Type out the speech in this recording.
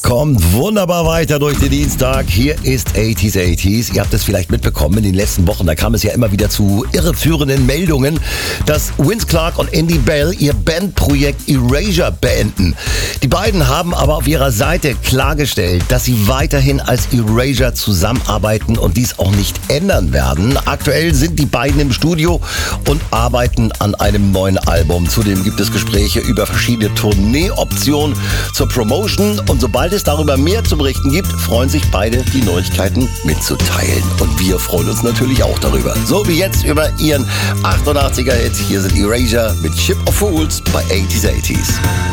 kommt wunderbar weiter durch den Dienstag. Hier ist 80s. Ihr habt es vielleicht mitbekommen in den letzten Wochen, da kam es ja immer wieder zu irreführenden Meldungen, dass Vince Clarke und Andy Bell ihr Bandprojekt Erasure beenden. Die beiden haben aber auf ihrer Seite klargestellt, dass sie weiterhin als Erasure zusammenarbeiten und dies auch nicht ändern werden. Aktuell sind die beiden im Studio und arbeiten an einem neuen Album. Zudem gibt es Gespräche über verschiedene Tourneeoptionen zur Promotion und sobald es darüber mehr zu berichten gibt, freuen sich beide, die Neuigkeiten mitzuteilen. Und wir freuen uns natürlich auch darüber. So wie jetzt über ihren 88er-Hit. Hier sind Erasure mit Ship of Fools bei 80s.